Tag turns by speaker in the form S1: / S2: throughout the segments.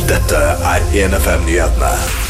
S1: Dette 1FM-nyhetene.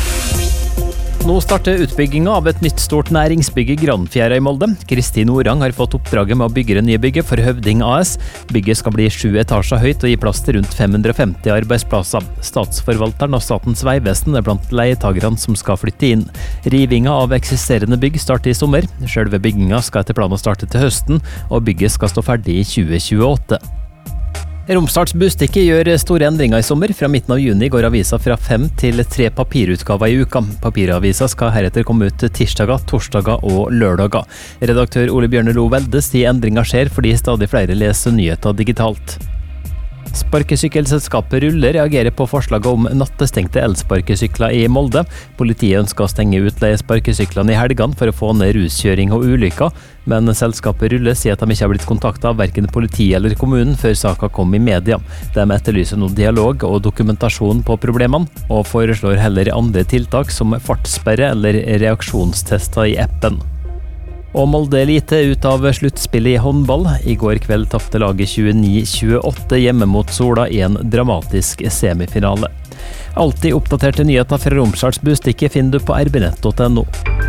S2: Nå starter utbyggingen av et nytt stort næringsbygg i Granfjæra i Molde. Kristin Orang har fått oppdraget med å bygge det nye bygget for Høvding AS. Bygget skal bli 7 etasjer høyt og gi plass til rundt 550 arbeidsplasser. Statsforvalteren og Statens vegvesen er blant leietagerne som skal flytte inn. Rivinga av eksisterende bygg starter i sommer. Selve bygginga skal etter planen starte til høsten, og bygget skal stå ferdig i 2028. Romsdals Budstikke gjør store endringer i sommer. Fra midten av juni går avisa fra 5 til 3 papirutgaver i uka. Papiravisa skal heretter komme ut tirsdager, torsdager og lørdager. Redaktør Ole Bjørne Lo Velde sier endringer skjer fordi stadig flere leser nyheter digitalt. Sparkesykkelselskapet Rulle reagerer på forslaget om nattestengte elsparkesykler i Molde. Politiet ønsker å stenge utleiesparkesyklene i helgene for å få ned ruskjøring og ulykker, men selskapet Rulle sier at de ikke har blitt kontaktet av hverken politiet eller kommunen før saken kom i media. De etterlyser nå dialog og dokumentasjon på problemene, og foreslår heller andre tiltak som fartssperre eller reaksjonstester i appen. Og Molde Elite ut av sluttspillet i håndball. I går kveld tapte laget 29-28 hjemme mot Sola i en dramatisk semifinale. Alltid oppdaterte nyheter fra Romsdals Budstikke finner du på rbnett.no.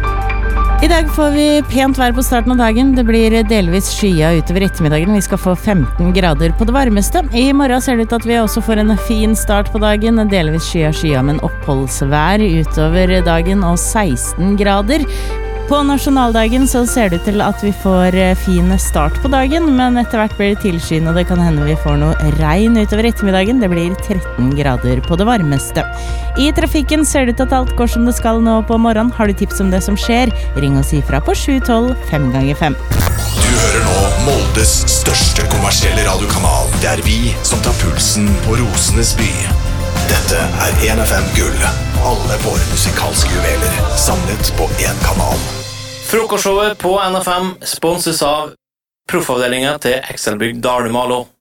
S3: I dag får vi pent vær på starten av dagen. Det blir delvis skya utover ettermiddagen. Vi skal få 15 grader på det varmeste. I morgen ser det ut at vi også får en fin start på dagen. Delvis skya, men oppholdsvær utover dagen og 16 grader. På nasjonaldagen så ser det ut til at vi får fin start på dagen, men etter hvert blir det tilskyende, og det kan hende vi får noe regn utover ettermiddagen. Det blir 13 grader på det varmeste. I trafikken ser det ut til at alt går som det skal nå på morgenen. Har du tips om det som skjer? Ring og si fra på 712 5x5.
S1: Du hører nå Moldes største kommersielle radiokanal. Det er vi som tar pulsen på Rosenes by. Dette er 1FM Gull. Alle våre musikalske juveler samlet på en kanal.
S4: Frokostshowet på NFM sponses av proffavdelingen til Excelbygg Dalumalo.